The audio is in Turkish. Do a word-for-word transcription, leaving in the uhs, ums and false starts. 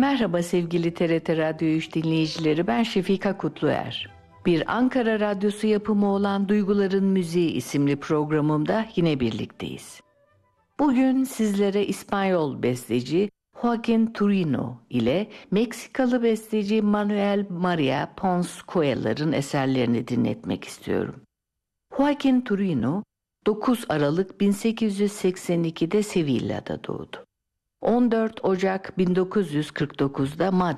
Merhaba sevgili T R T Radyo üç dinleyicileri, ben Şefika Kutluer. Bir Ankara Radyosu yapımı olan Duyguların Müziği isimli programımda yine birlikteyiz. Bugün sizlere İspanyol besteci Joaquín Turino ile Meksikalı besteci Manuel María Pons Coelho'ların eserlerini dinletmek istiyorum. Joaquín Turino dokuz Aralık bin sekiz yüz seksen ikide Sevilla'da doğdu. on dört Ocak bin dokuz yüz kırk dokuzda Madrid'de